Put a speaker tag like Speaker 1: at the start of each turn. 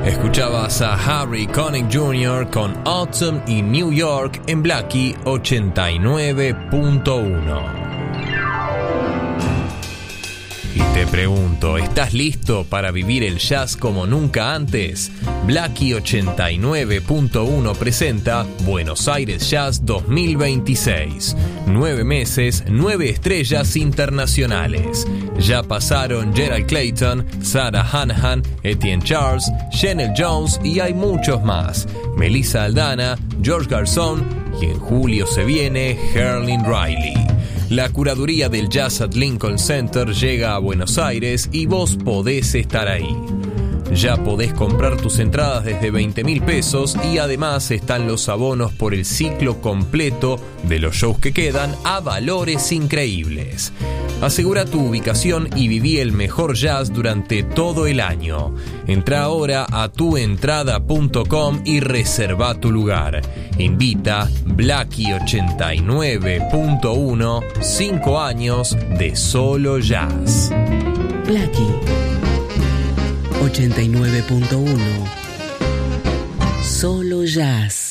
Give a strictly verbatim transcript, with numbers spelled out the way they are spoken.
Speaker 1: Escuchabas a Harry Connick junior con Autumn y New York en Blackie ochenta y nueve punto uno. Y te pregunto, ¿estás listo para vivir el jazz como nunca antes? Blackie ochenta y nueve punto uno presenta Buenos Aires Jazz dos mil veintiséis. Nueve meses, nueve estrellas internacionales. Ya pasaron Gerald Clayton, Sarah Hanahan, Etienne Charles, Shanell Jones y hay muchos más. Melissa Aldana, George Garzón y en julio se viene Herlin Riley. La curaduría del Jazz at Lincoln Center llega a Buenos Aires y vos podés estar ahí. Ya podés comprar tus entradas desde veinte mil pesos y además están los abonos por el ciclo completo de los shows que quedan a valores increíbles. Asegura tu ubicación y viví el mejor jazz durante todo el año. Entra ahora a tu entrada punto com y reserva tu lugar. Invita Blackie ochenta y nueve punto uno, cinco años de solo jazz.
Speaker 2: Blackie ochenta y nueve punto uno, solo jazz.